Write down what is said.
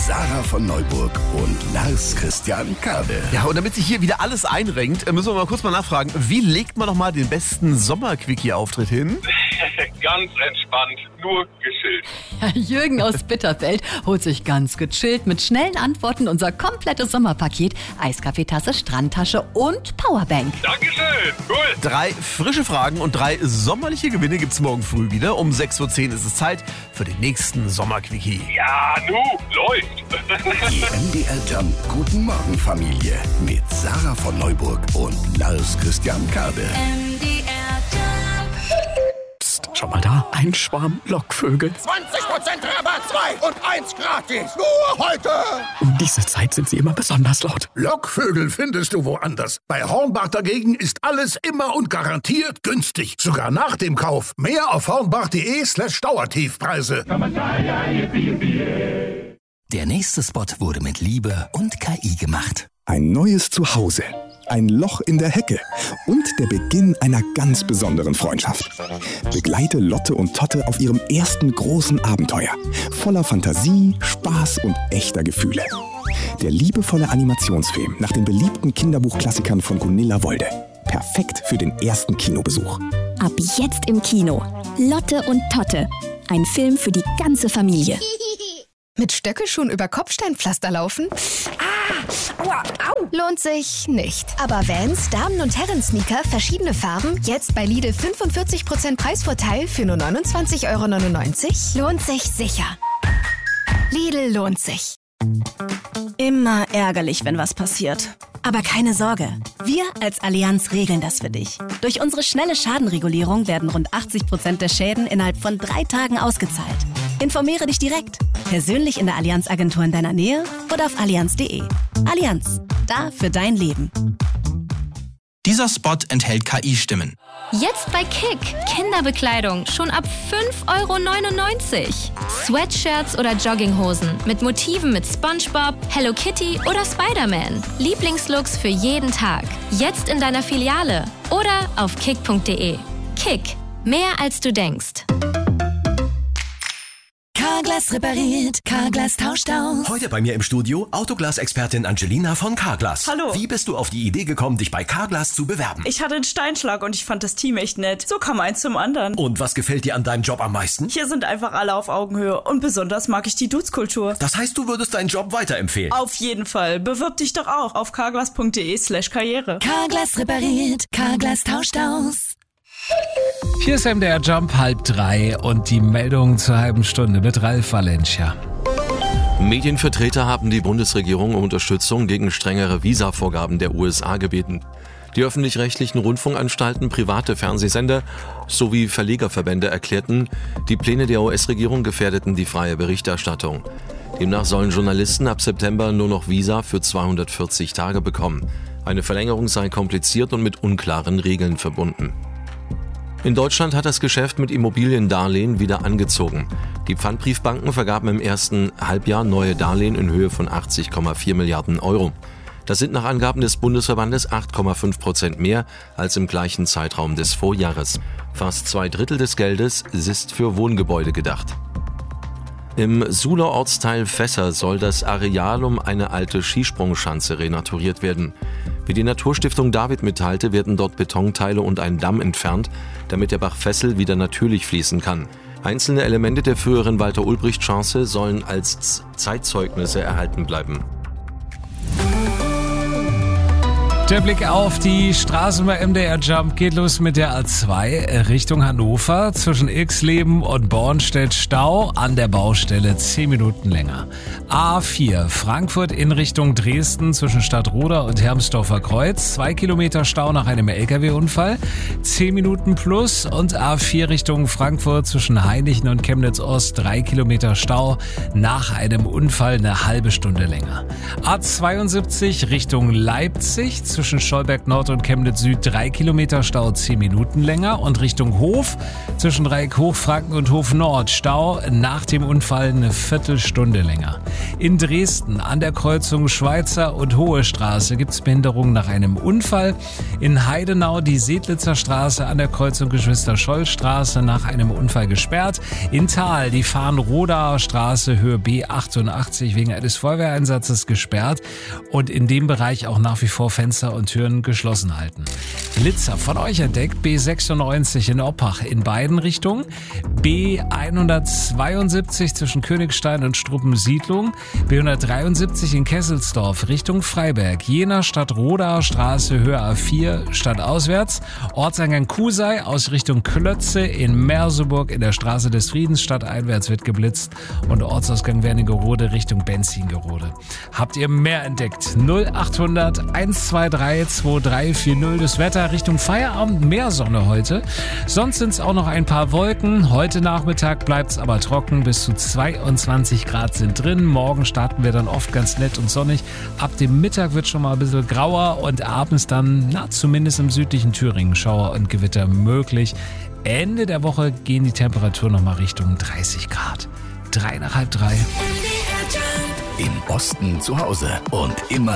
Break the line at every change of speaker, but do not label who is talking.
Sarah von Neuburg und Lars Christian Kade.
Ja, und damit sich hier wieder alles einrenkt, müssen wir mal kurz nachfragen, wie legt man noch mal den besten Sommer-Quickie-Auftritt hin?
Ganz entspannt, nur gechillt.
Jürgen aus Bitterfeld holt sich ganz gechillt mit schnellen Antworten unser komplettes Sommerpaket, Eiskaffeetasse, Strandtasche und Powerbank.
Dankeschön, cool.
3 frische Fragen und 3 sommerliche Gewinne gibt's morgen früh wieder. Um 6.10 Uhr ist es Zeit für den nächsten Sommer-Quickie.
Ja, läuft.
Die MDR Jump Guten Morgen Familie mit Sarah von Neuburg und Lars Christian Kade.
Schau mal da, ein Schwarm Lockvögel.
20% Rabatt, 2 und 1 gratis. Nur heute.
Um diese Zeit sind sie immer besonders laut.
Lockvögel findest du woanders. Bei Hornbach dagegen ist alles immer und garantiert günstig. Sogar nach dem Kauf. Mehr auf hornbach.de/Dauertiefpreise.
Der nächste Spot wurde mit Liebe und KI gemacht.
Ein neues Zuhause, ein Loch in der Hecke und der Beginn einer ganz besonderen Freundschaft. Begleite Lotte und Totte auf ihrem ersten großen Abenteuer. Voller Fantasie, Spaß und echter Gefühle. Der liebevolle Animationsfilm nach den beliebten Kinderbuchklassikern von Gunilla Wolde. Perfekt für den ersten Kinobesuch.
Ab jetzt im Kino. Lotte und Totte. Ein Film für die ganze Familie.
Mit Stöckelschuhen über Kopfsteinpflaster laufen? Aua, au. Lohnt sich nicht. Aber Vans, Damen- und Herren-Sneaker, verschiedene Farben, jetzt bei Lidl 45% Preisvorteil für nur 29,99 €? Lohnt sich sicher. Lidl lohnt sich.
Immer ärgerlich, wenn was passiert. Aber keine Sorge, wir als Allianz regeln das für dich. Durch unsere schnelle Schadenregulierung werden rund 80% der Schäden innerhalb von 3 Tagen ausgezahlt. Informiere dich direkt, persönlich in der Allianz-Agentur in deiner Nähe oder auf allianz.de. Allianz, da für dein Leben.
Dieser Spot enthält KI-Stimmen.
Jetzt bei Kick. Kinderbekleidung schon ab 5,99 €. Sweatshirts oder Jogginghosen mit Motiven mit SpongeBob, Hello Kitty oder Spider-Man. Lieblingslooks für jeden Tag. Jetzt in deiner Filiale oder auf kick.de. Kick. Mehr als du denkst.
Carglass repariert, Carglass tauscht aus.
Heute bei mir im Studio Autoglas-Expertin Angelina von Carglass.
Hallo.
Wie bist du auf die Idee gekommen, dich bei Carglass zu bewerben?
Ich hatte einen Steinschlag und ich fand das Team echt nett. So kam eins zum anderen.
Und was gefällt dir an deinem Job am meisten?
Hier sind einfach alle auf Augenhöhe und besonders mag ich die Dudes-Kultur.
Das heißt, du würdest deinen Job weiterempfehlen?
Auf jeden Fall. Bewirb dich doch auch auf carglass.de/Karriere.
Carglass repariert, Carglass tauscht aus.
Hier ist MDR Jump 2:30 und die Meldung zur halben Stunde mit Ralf Valencia.
Medienvertreter haben die Bundesregierung um Unterstützung gegen strengere Visavorgaben der USA gebeten. Die öffentlich-rechtlichen Rundfunkanstalten, private Fernsehsender sowie Verlegerverbände erklärten, die Pläne der US-Regierung gefährdeten die freie Berichterstattung. Demnach sollen Journalisten ab September nur noch Visa für 240 Tage bekommen. Eine Verlängerung sei kompliziert und mit unklaren Regeln verbunden. In Deutschland hat das Geschäft mit Immobiliendarlehen wieder angezogen. Die Pfandbriefbanken vergaben im ersten Halbjahr neue Darlehen in Höhe von 80,4 Milliarden €. Das sind nach Angaben des Bundesverbandes 8,5% mehr als im gleichen Zeitraum des Vorjahres. Fast 2/3 des Geldes ist für Wohngebäude gedacht. Im Suhler Ortsteil Fässer soll das Areal um eine alte Skisprungschanze renaturiert werden. Wie die Naturstiftung David mitteilte, werden dort Betonteile und ein Damm entfernt, damit der Bach Fessel wieder natürlich fließen kann. Einzelne Elemente der früheren Walter-Ulbricht-Schanze sollen als Zeitzeugnisse erhalten bleiben.
Der Blick auf die Straßen bei MDR Jump geht los mit der A2 Richtung Hannover. Zwischen Ilksleben und Bornstedt Stau, an der Baustelle 10 Minuten länger. A4 Frankfurt in Richtung Dresden zwischen Stadtroda und Hermsdorfer Kreuz. 2 Kilometer Stau nach einem LKW-Unfall, 10 Minuten plus. Und A4 Richtung Frankfurt zwischen Hainichen und Chemnitz Ost, 3 Kilometer Stau nach einem Unfall, eine halbe Stunde länger. A72 Richtung Leipzig zwischen Scholberg Nord und Chemnitz Süd 3 Kilometer Stau 10 Minuten länger und Richtung Hof zwischen Dreieck Hochfranken und Hof Nord Stau nach dem Unfall eine Viertelstunde länger. In Dresden an der Kreuzung Schweizer und Hohe Straße gibt es Behinderungen nach einem Unfall. In Heidenau die Sedlitzer Straße an der Kreuzung Geschwister-Scholl-Straße nach einem Unfall gesperrt. In Thal die Farnrodaer Straße Höhe B88 wegen eines Feuerwehreinsatzes gesperrt und in dem Bereich auch nach wie vor Fenster und Türen geschlossen halten. Blitzer von euch entdeckt, B96 in Oppach in beiden Richtungen, B172 zwischen Königstein und Struppensiedlung, B173 in Kesselsdorf Richtung Freiberg, Jena Stadtrodaer Straße Höhe A4 stadtauswärts, Ortseingang Kusei aus Richtung Klötze in Merseburg in der Straße des Friedens stadteinwärts wird geblitzt und Ortsausgang Wernigerode Richtung Benzingerode. Habt ihr mehr entdeckt? 0800 123 2340. Das Wetter Richtung Feierabend, mehr Sonne heute. Sonst sind es auch noch ein paar Wolken. Heute Nachmittag bleibt es aber trocken. Bis zu 22 Grad sind drin. Morgen starten wir dann oft ganz nett und sonnig. Ab dem Mittag wird schon mal ein bisschen grauer und abends dann, zumindest im südlichen Thüringen, Schauer und Gewitter möglich. Ende der Woche gehen die Temperaturen nochmal Richtung 30 Grad. 3 nach halb 3.
Im Osten zu Hause und immer